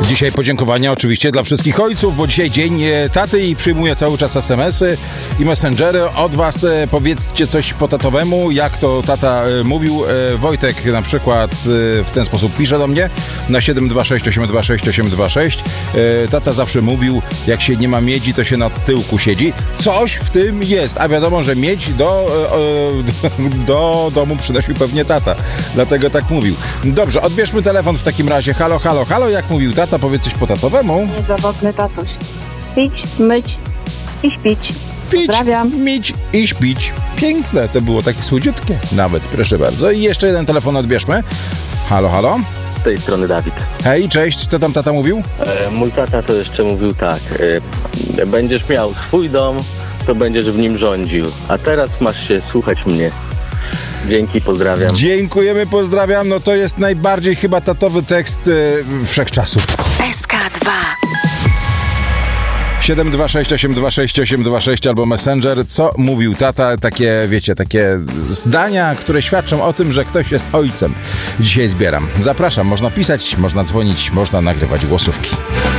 Dzisiaj podziękowania oczywiście dla wszystkich ojców, bo dzisiaj dzień taty i przyjmuję cały czas SMS-y i messengery od was. Powiedzcie coś po tatowemu, jak to tata mówił. Wojtek na przykład w ten sposób pisze do mnie na 726 826 826. Tata zawsze mówił, jak się nie ma miedzi, to się na tyłku siedzi. Coś w tym jest, a wiadomo, że miedź do domu przynosił pewnie tata. Dlatego tak mówił. Dobrze, odbierzmy telefon w takim razie. Halo, halo, halo, jak mówił tata, powiedz coś po tatowemu. Niezawodny tatuś. Pić, myć i śpić. Pić, Pozdrawiam. myć i śpić. Piękne, to było takie słodziutkie. Nawet, proszę bardzo. I jeszcze jeden telefon odbierzmy. Halo, halo. Z tej strony Dawid. Hej, cześć, co tam tata mówił? Mój tata to jeszcze mówił tak. Będziesz miał swój dom, to będziesz w nim rządził. A teraz masz się słuchać mnie. Dzięki, pozdrawiam. Dziękujemy, pozdrawiam. No to jest najbardziej chyba tatowy tekst wszechczasów. SK2 726 826 826 albo Messenger. Co mówił tata? Takie, wiecie, takie zdania, które świadczą o tym, że ktoś jest ojcem. Dzisiaj zbieram. Zapraszam, można pisać, można dzwonić, można nagrywać głosówki.